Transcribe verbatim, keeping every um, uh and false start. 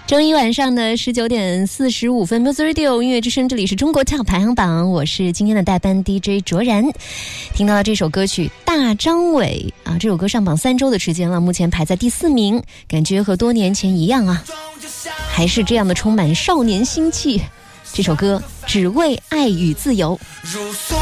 周一晚上的十九点四十五分 Music Radio 音乐之声，这里是中国 Top 排行榜，我是今天的代班 D J 卓然。听到这首歌曲大张伟啊，这首歌上榜三周的时间了，目前排在第四名，感觉和多年前一样啊，还是这样的充满少年心气。这首歌只为爱与自由。